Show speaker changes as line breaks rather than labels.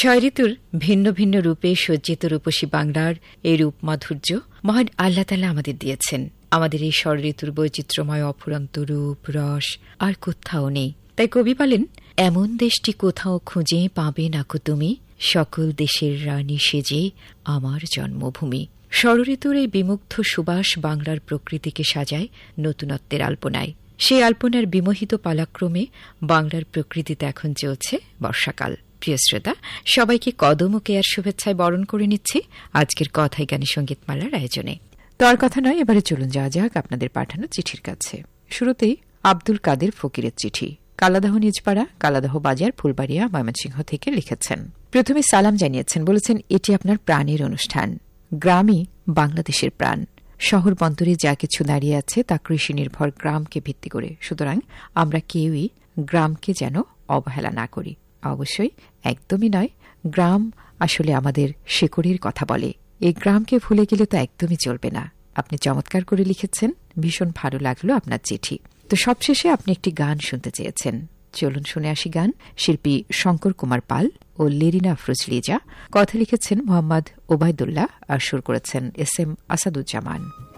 ছয় ঋতুর ভিন্ন ভিন্ন রূপে সজ্জিত রূপসী বাংলার এই রূপ মাধুর্য মহান আল্লাহ তাআলা আমাদের দিয়েছেন। আমাদের এই ষড়ঋতুর বৈচিত্র্যময় অফুরন্ত রূপ রস আর কোথাও নেই। তাই কবি বলেন, এমন দেশটি কোথাও খুঁজে পাবে নাকো তুমি, সকল দেশের রানী সেজে আমার জন্মভূমি। ষড়ঋতুর এই বিমুগ্ধ সুবাস বাংলার প্রকৃতিকে সাজায় নতুনত্বের আলপনায়। সেই আলপনার বিমোহিত পালাক্রমে বাংলার প্রকৃতিতে এখন চলছে বর্ষাকাল। প্রিয় শ্রোতা, সবাইকে কদম ও কেয়ার শুভেচ্ছায় বরণ করে নিচ্ছি আজকের কথায় গানে সঙ্গীতমালার আয়োজনে। তো আর কথা নয়, এবারে চলুন যাওয়া যাক আপনাদের পাঠানো চিঠির কাছে। শুরুতেই আব্দুল কাদের ফকিরের চিঠি। কালাদহ নিজপাড়া, কালাদহ বাজার, ফুলবাড়িয়া, ময়মনসিংহ থেকে লিখেছেন। প্রথমে সালাম জানিয়েছেন, বলেছেন এটি আপনার প্রাণের অনুষ্ঠান। গ্রামই বাংলাদেশের প্রাণ। শহর বন্দরে যা কিছু দাঁড়িয়ে আছে তা কৃষি নির্ভর গ্রামকে ভিত্তি করে। সুতরাং আমরা কেউই গ্রামকে যেন অবহেলা না করি। অবশ্যই একদমই নয়, গ্রাম আসলে আমাদের শেকড়ের কথা বলে। এই গ্রামকে ভুলে গেলে তো একদমই চলবে না। আপনি চমৎকার করে লিখেছেন, ভীষণ ভালো লাগলো আপনার চিঠি। তো সবশেষে আপনি একটি গান শুনতে চেয়েছেন। চলুন শুনে আসি গান। শিল্পী শঙ্কর কুমার পাল ও লেরিনা ফ্রুজলিজা। কথা লিখেছেন মোহাম্মদ ওবায়দুল্লাহ আর সুর করেছেন এস এম আসাদুজ্জামান।